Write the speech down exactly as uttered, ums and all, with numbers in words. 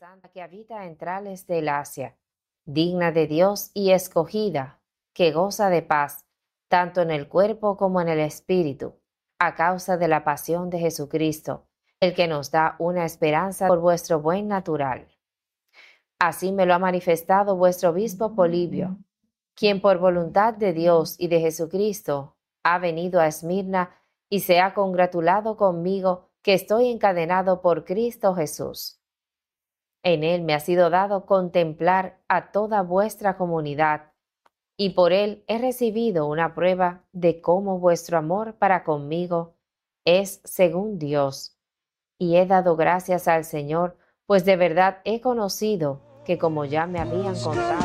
Santa que habita en entrales del Asia, digna de Dios y escogida, que goza de paz, tanto en el cuerpo como en el espíritu, a causa de la pasión de Jesucristo, el que nos da una esperanza por vuestro buen natural. Así me lo ha manifestado vuestro obispo Polibio, quien por voluntad de Dios y de Jesucristo ha venido a Esmirna y se ha congratulado conmigo que estoy encadenado por Cristo Jesús. En él me ha sido dado contemplar a toda vuestra comunidad, y por él he recibido una prueba de cómo vuestro amor para conmigo es según Dios. Y he dado gracias al Señor, pues de verdad he conocido que como ya me habían contado,